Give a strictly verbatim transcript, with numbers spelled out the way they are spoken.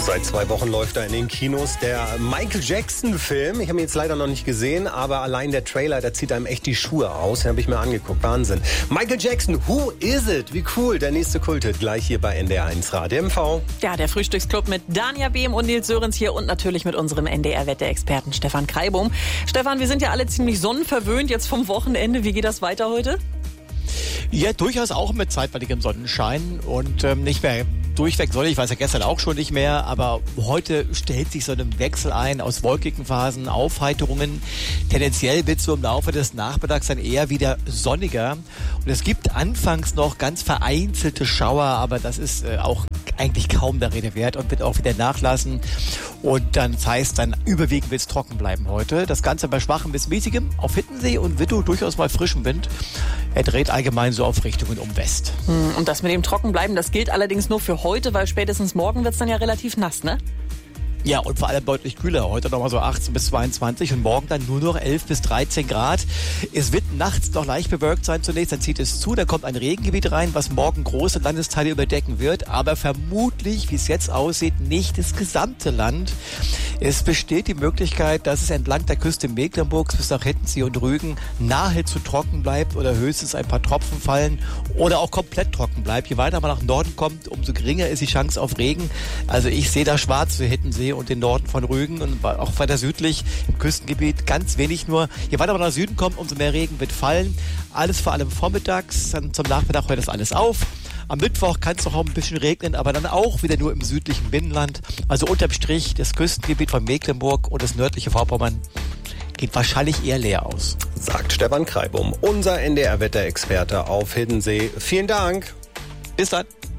Seit zwei Wochen läuft er in den Kinos, der Michael Jackson-Film. Ich habe ihn jetzt leider noch nicht gesehen, aber allein der Trailer, der zieht einem echt die Schuhe aus. Den habe ich mir angeguckt. Wahnsinn. Michael Jackson, who is it? Wie cool. Der nächste Kulthit gleich hier bei N D R eins Radio M V. Ja, der Frühstücksclub mit Dania Behm und Nils Sörenz hier und natürlich mit unserem N D R-Wetterexperten Stefan Kreibum. Stefan, wir sind ja alle ziemlich sonnenverwöhnt jetzt vom Wochenende. Wie geht das weiter heute? Ja, durchaus auch mit zeitweiligem Sonnenschein und ähm, nicht mehr durchweg sonnig, ich weiß ja gestern auch schon nicht mehr, aber heute stellt sich so ein Wechsel ein aus wolkigen Phasen, Aufheiterungen. Tendenziell wird es so im Laufe des Nachmittags dann eher wieder sonniger und es gibt anfangs noch ganz vereinzelte Schauer, aber das ist äh, auch eigentlich kaum der Rede wert und wird auch wieder nachlassen und dann das heißt dann überwiegend wird es trocken bleiben heute. Das Ganze bei schwachem bis mäßigem auf Hittensee und Wittow durchaus mal frischem Wind. Er dreht allgemein so auf Richtungen um West. Und das mit dem Trockenbleiben, das gilt allerdings nur für heute, weil spätestens morgen wird es dann ja relativ nass, ne? Ja, und vor allem deutlich kühler. Heute nochmal so achtzehn bis zweiundzwanzig und morgen dann nur noch elf bis dreizehn Grad. Es wird nachts noch leicht bewölkt sein zunächst, dann zieht es zu, dann kommt ein Regengebiet rein, was morgen große Landesteile überdecken wird, aber vermutlich, wie es jetzt aussieht, nicht das gesamte Land. Es besteht die Möglichkeit, dass es entlang der Küste Mecklenburgs bis nach Hittensee und Rügen nahezu trocken bleibt oder höchstens ein paar Tropfen fallen oder auch komplett trocken bleibt. Je weiter man nach Norden kommt, umso geringer ist die Chance auf Regen. Also ich sehe da schwarz für Hittensee und den Norden von Rügen und auch weiter südlich im Küstengebiet ganz wenig nur. Je weiter man nach Süden kommt, umso mehr Regen wird fallen. Alles vor allem vormittags, dann zum Nachmittag hört das alles auf. Am Mittwoch kann es noch auch ein bisschen regnen, aber dann auch wieder nur im südlichen Binnenland. Also unterm Strich das Küstengebiet von Mecklenburg und das nördliche Vorpommern geht wahrscheinlich eher leer aus. Sagt Stefan Kreibum, unser N D R-Wetterexperte auf Hiddensee. Vielen Dank. Bis dann.